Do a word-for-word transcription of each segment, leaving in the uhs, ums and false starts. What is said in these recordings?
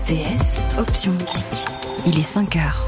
T S, option musique. Il est cinq heures.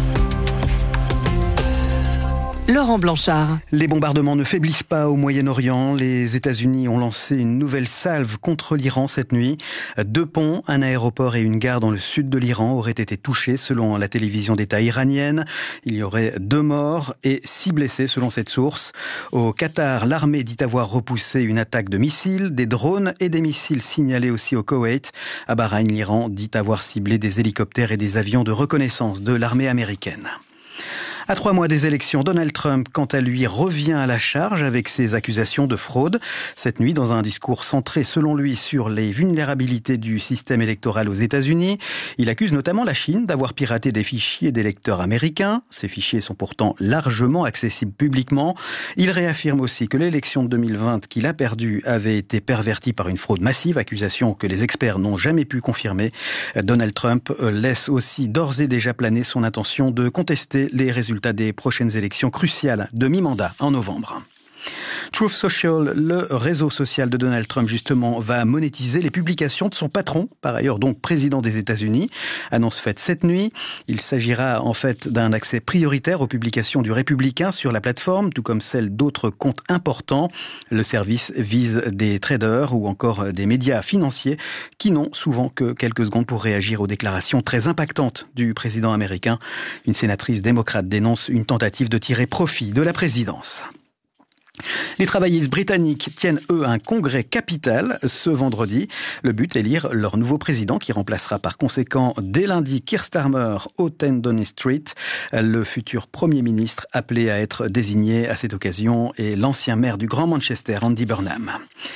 Laurent Blanchard. Les bombardements ne faiblissent pas au Moyen-Orient. Les États-Unis ont lancé une nouvelle salve contre l'Iran cette nuit. Deux ponts, un aéroport et une gare dans le sud de l'Iran auraient été touchés selon la télévision d'État iranienne. Il y aurait deux morts et six blessés selon cette source. Au Qatar, l'armée dit avoir repoussé une attaque de missiles, des drones et des missiles signalés aussi au Koweït. À Bahreïn, l'Iran dit avoir ciblé des hélicoptères et des avions de reconnaissance de l'armée américaine. À trois mois des élections, Donald Trump, quant à lui, revient à la charge avec ses accusations de fraude. Cette nuit, dans un discours centré, selon lui, sur les vulnérabilités du système électoral aux États-Unis, il accuse notamment la Chine d'avoir piraté des fichiers d'électeurs américains. Ces fichiers sont pourtant largement accessibles publiquement. Il réaffirme aussi que l'élection de deux mille vingt qu'il a perdue avait été pervertie par une fraude massive, accusation que les experts n'ont jamais pu confirmer. Donald Trump laisse aussi d'ores et déjà planer son intention de contester les résultats des prochaines élections cruciales de mi-mandat en novembre. Truth Social, le réseau social de Donald Trump, justement, va monétiser les publications de son patron, par ailleurs donc président des États-Unis. Annonce faite cette nuit. Il s'agira en fait d'un accès prioritaire aux publications du républicain sur la plateforme, tout comme celles d'autres comptes importants. Le service vise des traders ou encore des médias financiers qui n'ont souvent que quelques secondes pour réagir aux déclarations très impactantes du président américain. Une sénatrice démocrate dénonce une tentative de tirer profit de la présidence. Les travaillistes britanniques tiennent, eux, un congrès capital ce vendredi. Le but, élire leur nouveau président qui remplacera par conséquent dès lundi Keir Starmer au dix Downing Street. Le futur Premier ministre appelé à être désigné à cette occasion est l'ancien maire du Grand Manchester, Andy Burnham.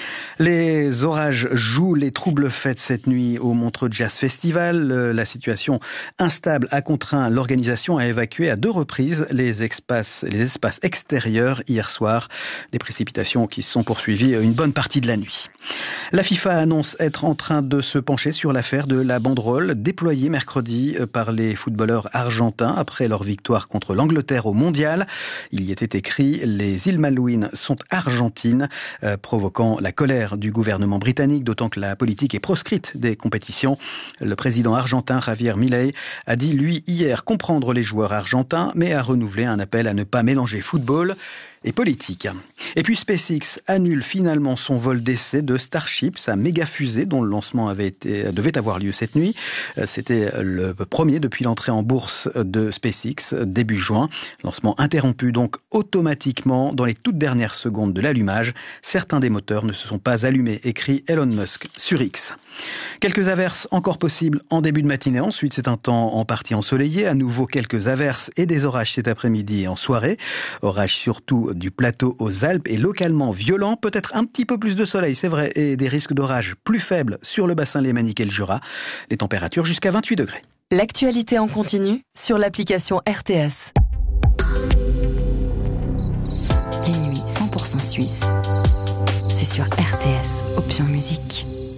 Les orages jouent les troubles fêtes cette nuit au Montreux Jazz Festival. La situation instable a contraint l'organisation à évacuer à deux reprises les espaces, les espaces extérieurs hier soir. Des précipitations qui se sont poursuivies une bonne partie de la nuit. La FIFA annonce être en train de se pencher sur l'affaire de la banderole déployée mercredi par les footballeurs argentins après leur victoire contre l'Angleterre au Mondial. Il y était écrit « Les îles Malouines sont argentines », euh, provoquant la colère du gouvernement britannique, d'autant que la politique est proscrite des compétitions. Le président argentin Javier Milei a dit, lui, hier, comprendre les joueurs argentins, mais a renouvelé un appel à ne pas mélanger football et politique. Et puis SpaceX annule finalement son vol d'essai de Starship, sa méga fusée dont le lancement avait été, devait avoir lieu cette nuit. C'était le premier depuis l'entrée en bourse de SpaceX début juin. Lancement interrompu donc automatiquement dans les toutes dernières secondes de l'allumage. Certains des moteurs ne se sont pas allumés, écrit Elon Musk sur X. Quelques averses encore possibles en début de matinée. Ensuite, c'est un temps en partie ensoleillé. À nouveau, quelques averses et des orages cet après-midi et en soirée. Orages surtout du plateau aux Alpes et localement violents. Peut-être un petit peu plus de soleil, c'est vrai, et des risques d'orage plus faibles sur le bassin lémanique et le Jura. Les températures jusqu'à vingt-huit degrés. L'actualité en continu sur l'application R T S. Les nuits cent pour cent suisses. C'est sur R T S, option musique.